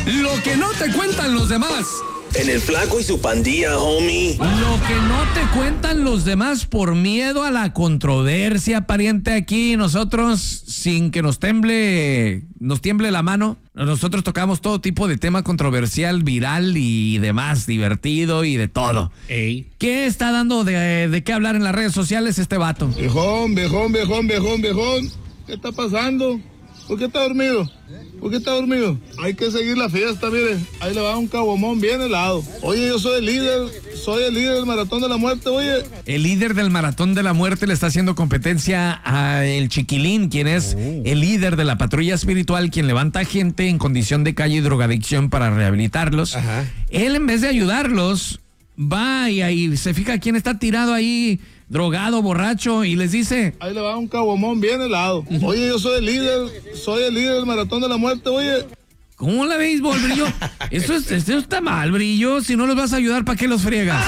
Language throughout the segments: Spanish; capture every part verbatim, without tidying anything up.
Lo que no te cuentan los demás. En el Flaco y su pandilla, homie. Lo que no te cuentan los demás por miedo a la controversia, pariente. Aquí nosotros, sin que nos temble, nos tiemble la mano, nosotros tocamos todo tipo de tema controversial, viral y demás, divertido y de todo. Ey. ¿Qué está dando de, de qué hablar en las redes sociales este vato? Viejón, viejón, viejón, viejón, viejón. ¿Qué está pasando? ¿Por qué está dormido? ¿Por qué está dormido? Hay que seguir la fiesta, mire. Ahí le va un cabomón bien helado. Oye, yo soy el líder, soy el líder del Maratón de la Muerte, oye. El líder del Maratón de la Muerte le está haciendo competencia a el Chiquilín, quien es oh. el líder de la patrulla espiritual, quien levanta gente en condición de calle y drogadicción para rehabilitarlos. Ajá. Él, en vez de ayudarlos, va y ahí se fija quién está tirado ahí, drogado, borracho, y les dice... Ahí le va un cabomón bien helado. Oye, yo soy el líder, soy el líder del Maratón de la Muerte, oye. ¿Cómo la veis, Brillo? Eso, es, eso está mal, Brillo. Si no los vas a ayudar, ¿para qué los friegas?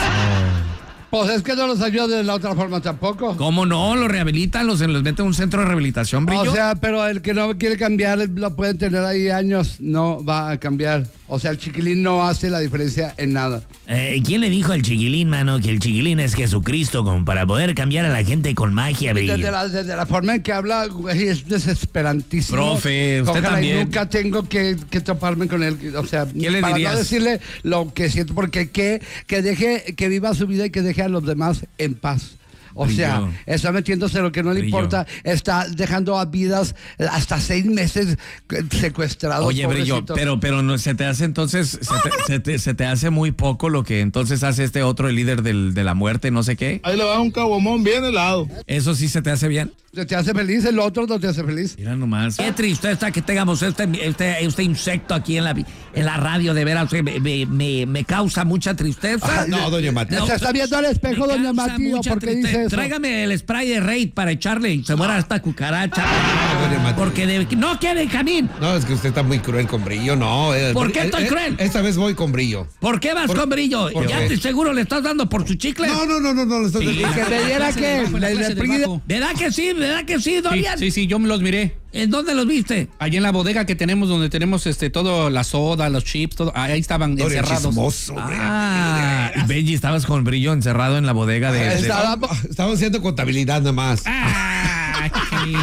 Pues es que no los ayuda de la otra forma tampoco. ¿Cómo no? Los rehabilitan, los, los meten a un centro de rehabilitación, Brillo. O sea, pero el que no quiere cambiar, lo pueden tener ahí años, no va a cambiar. O sea, el Chiquilín no hace la diferencia en nada. Eh, ¿Quién le dijo al Chiquilín, mano, que el Chiquilín es Jesucristo como para poder cambiar a la gente con magia, Brillo? Desde la, desde la forma en que habla, güey, es desesperantísimo. Profe, usted Ojalá también. Y nunca tengo que, que toparme con él. O sea, ¿qué le para dirías? no decirle lo que siento, porque que, que deje, que viva su vida y que deje a los demás en paz. O Brillo. sea, está metiéndose lo que no le Brillo. importa, está dejando a vidas hasta seis meses secuestrados. Oye, Brillo, pobrecitos. pero, pero no, se te hace entonces, se te, se, te, se te hace muy poco lo que entonces hace este otro, el líder del, de la muerte, no sé qué. Ahí le va un cabomón bien helado. ¿Eso sí se te hace bien? Se te hace feliz, el otro no te hace feliz. Mira nomás. Qué tristeza que tengamos este, este, este insecto aquí en la, en la radio, de veras, me, me, me, me causa mucha tristeza. Ay, No, doña Mati. Se está viendo al espejo, Me doña causa Mati, ¿o mucha por qué tristeza. dice eso? Tráigame el spray de Raid para echarle y se muera esta cucaracha. doña Mati. Porque de, no quiere Benjamín. No, es que usted está muy cruel con Brillo, no. eh, ¿Por qué eh, estoy eh, cruel? Esta vez voy con Brillo. ¿Por qué vas ¿Por- con Brillo? por ¿Ya qué? te seguro le estás dando por su chicle? No, no, no, no, no, le estás Y que me diera que La le- clase le del pide- bajo. ¿Verdad que sí? ¿Verdad que sí, Sí, Dorian? sí, sí, yo me los miré. ¿En dónde los viste? Allí en la bodega que tenemos, donde tenemos este todo, la soda, los chips, todo, ahí estaban Dorian, encerrados. chismoso, hombre. Ah, Benji, estabas con Brillo encerrado en la bodega de... de- Estaba- Estamos haciendo contabilidad nada más. Ah, qué-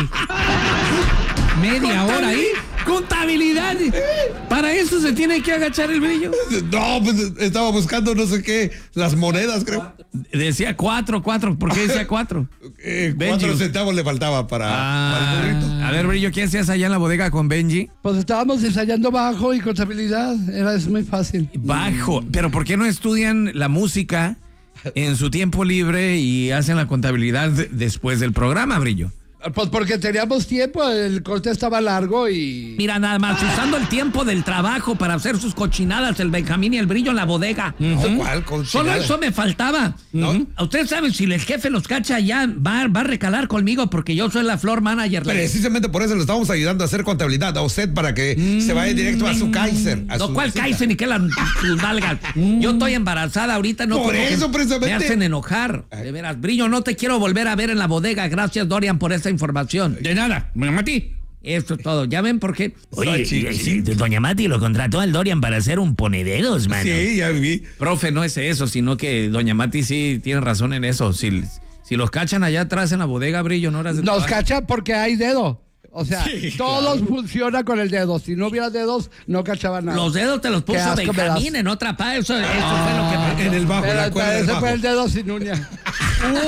Media hora ahí. ¡Contabilidad! Para eso se tiene que agachar el Brillo. No, pues estaba buscando no sé qué, las monedas, creo. Decía cuatro, cuatro. ¿Por qué decía cuatro? Eh, Benji. cuatro centavos le faltaba para, Ah, para el burrito. a ver, Brillo, ¿qué hacías allá en la bodega con Benji? Pues estábamos ensayando bajo y contabilidad, era, es muy fácil. Bajo. ¿Pero por qué no estudian la música en su tiempo libre y hacen la contabilidad de- después del programa, Brillo? Pues porque teníamos tiempo, el corte estaba largo y... Mira, nada más, usando el tiempo del trabajo para hacer sus cochinadas, el Benjamín y el Brillo en la bodega. No, ¿cuál? Solo Cochinada. eso me faltaba. ¿No? Ustedes saben, si el jefe los cacha ya, va, va a recalar conmigo porque yo soy la floor manager. Precisamente por eso le estamos ayudando a hacer contabilidad a usted para que se vaya directo a su Kaiser. A No, su ¿cuál cita. Kaiser ni qué las tus nalgas? Yo estoy embarazada ahorita, no Por como que eso, precisamente. me hacen enojar. De veras, Brillo, no te quiero volver a ver en la bodega. Gracias, Dorian, por esta información. De nada, me Mati. Esto es todo. ¿Ya ven por qué? Oye, sí, doña Mati lo contrató al Dorian para hacer un ponededos, mano. Sí, ya vi. Profe, no es eso, sino que doña Mati sí tiene razón en eso. Si, si los cachan allá atrás en la bodega, Brillo, no horas de Nos trabajo. cachan porque hay dedo. O sea, Sí, todos funciona con el dedo. Si no hubiera dedos, no cachaban nada. Los dedos te los Qué puso asco me das. Benjamín en otra parte. Eso, eso fue lo que pasó. En el bajo, en la Pero cuerda del ese bajo. fue el dedo sin uña.